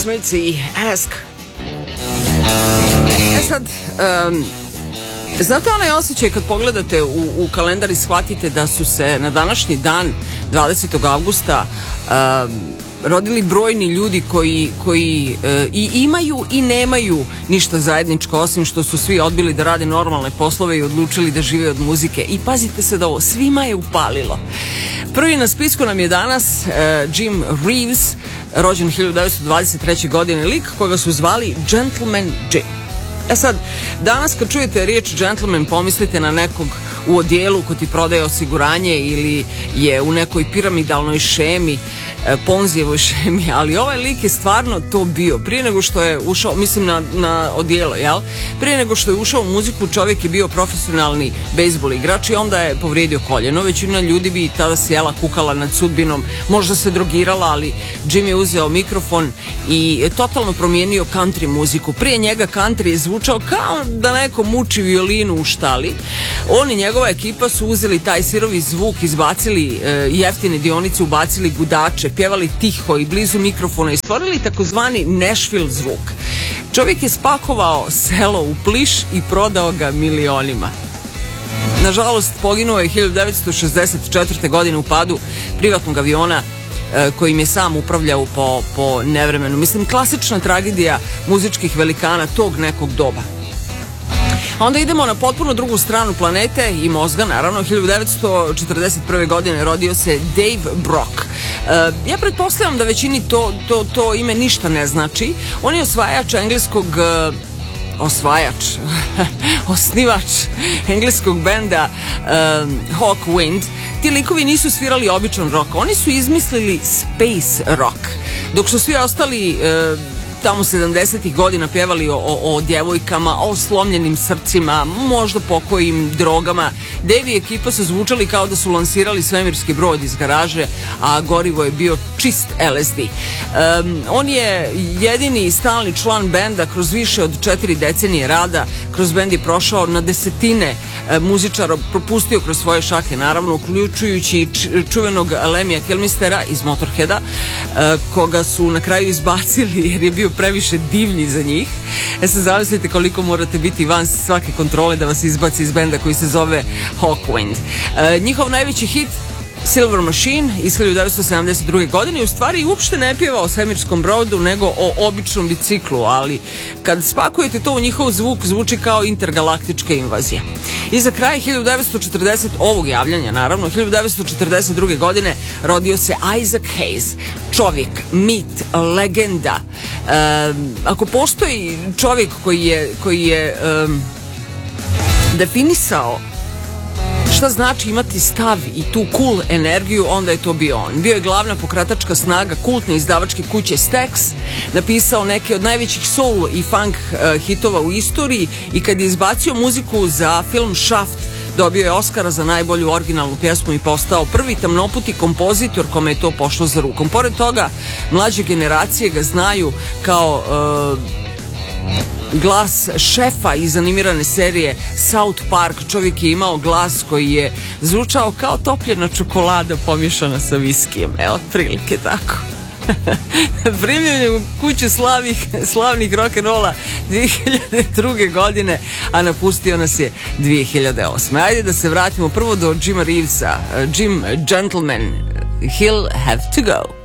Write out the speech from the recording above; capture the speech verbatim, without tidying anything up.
Smith i Ask. E sad, um, znate onaj osjećaj kad pogledate u, u kalendar i shvatite da su se na današnji dan, dvadesetog avgusta, um, rodili brojni ljudi koji, koji e, i imaju i nemaju ništa zajedničko, osim što su svi odbili da rade normalne poslove i odlučili da žive od muzike. I pazite se da ovo, svima je upalilo. Prvi na spisku nam je danas e, Jim Reeves, rođen hiljadu devetsto dvadeset treće. godine, lik koga su zvali Gentleman Jim. E sad, danas kad čujete riječ gentleman, pomislite na nekog u odijelu ko ti prodaje osiguranje ili je u nekoj piramidalnoj šemi, Ponzijevoj šemi, ali ovaj lik je stvarno to bio. Prije nego što je ušao, mislim na, na odijelo, jel? Prije nego što je ušao u muziku, čovjek je bio profesionalni bejzbol igrač i onda je povrijedio koljeno. Većina ljudi bi tada sjela, kukala nad sudbinom, možda se drogirala, ali Jim je uzeo mikrofon i je totalno promijenio country muziku. Prije njega country je zvučao kao da neko muči violinu u štali. On i njegova ekipa su uzeli taj sirovi zvuk, izbacili e, jeftine dionice, ubacili gudače, pjevali tiho i blizu mikrofona i stvorili takozvani Nashville zvuk. Čovjek je spakovao selo u pliš i prodao ga milionima. Nažalost, poginuo je hiljadu devetsto šezdeset četvrte. godine u padu privatnog aviona e, kojim je sam upravljao po, po nevremenu. Mislim, klasična tragedija muzičkih velikana tog nekog doba. Onda idemo na potpuno drugu stranu planete i mozga, naravno. Hiljadu devetsto četrdeset prve. godine rodio se Dave Brock. Uh, ja pretpostavljam da većini to, to, to ime ništa ne znači. On je osvajač engleskog uh, osvajač osnivač engleskog benda um, Hawkwind. Ti likovi nisu svirali običan rock, oni su izmislili space rock, dok su svi ostali uh, tamo sedamdesetih godina pjevali o, o, o djevojkama, o slomljenim srcima, možda pokojim drogama. Dave i ekipa su zvučali kao da su lansirali svemirski brod iz garaže, a gorivo je bio čist L S D. Um, on je jedini stalni član benda kroz više od četiri decenije rada. Kroz bend je prošao na desetine e, muzičara, propustio kroz svoje šake, naravno, uključujući čuvenog Lemija Kilmistera iz Motorheada, e, koga su na kraju izbacili jer je bio previše divlji za njih. E sad zamislite koliko morate biti van svake kontrole da vas izbaci iz benda koji se zove Hawkwind. E, njihov najveći hit Silver Machine iz hiljadu devetsto sedamdeset druge. godine u stvari uopšte ne pjeva o svemirskom brodu nego o običnom biciklu, ali kad spakujete to u njihov zvuk, zvuči kao intergalaktička invazija. I za kraj hiljadu devetsto četrdeset ovog javljanja, naravno, hiljadu devetsto četrdeset druge. godine rodio se Isaac Hayes, čovjek, mit, legenda. Um, ako postoji čovjek koji je, koji je um, definisao šta znači imati stav i tu cool energiju, onda je to bio on. Bio je glavna pokretačka snaga kultne izdavačke kuće Stax, napisao neke od najvećih soul i funk uh, hitova u istoriji i kad je izbacio muziku za film Shaft, dobio je Oscara za najbolju originalnu pjesmu i postao prvi tamnoputi kompozitor kome je to pošlo za rukom. Pored toga, mlađe generacije ga znaju kao uh, glas šefa iz animirane serije South Park. Čovjek je imao glas koji je zvučao kao topljena čokolada pomješana sa viskijem. Evo, otprilike tako. Primljen je u kuću slavnih, slavnih rock'n'rolla dvije hiljade druge. godine, a napustio nas je dvije hiljade osme. Ajde da se vratimo prvo do Jima Reevesa. Jim Gentleman, He'll Have to Go.